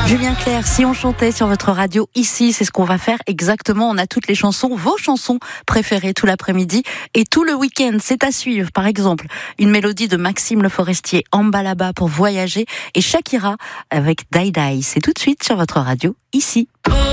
Julien Clerc, si on chantait sur votre radio ici, c'est ce qu'on va faire exactement. On a toutes les chansons, vos chansons préférées tout l'après-midi et tout le week-end. C'est à suivre. Par exemple, une mélodie de Maxime Le Forestier, Amba là-bas pour voyager et Shakira avec Die Die. C'est tout de suite sur votre radio ici.